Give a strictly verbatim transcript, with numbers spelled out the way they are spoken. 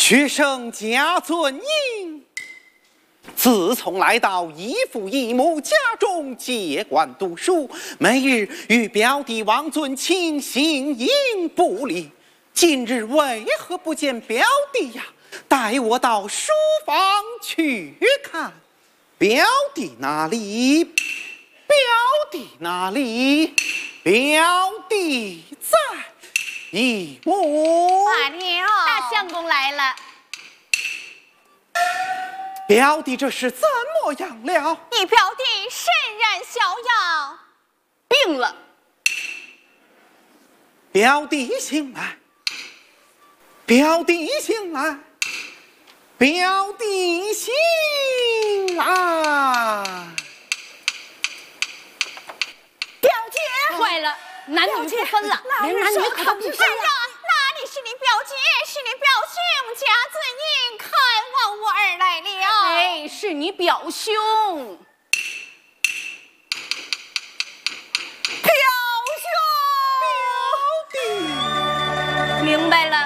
学生家尊英，自从来到义父义母家中接管读书，每日与表弟王尊卿形影不离。今日为何不见表弟呀？带我到书房去看。表弟哪里？表弟哪里？表弟在。义母， 罢了，大相公来了。 表弟这是怎么样了？ 你表弟甚然逍遥，病了。 表弟醒来，表弟醒来，表弟醒来。 表姐，坏了，男女不分了，连男女可都不分了。哪里是你表姐，是你表兄家尊英看望我儿来了。哎，是你表兄。表兄， 表弟， 明白了。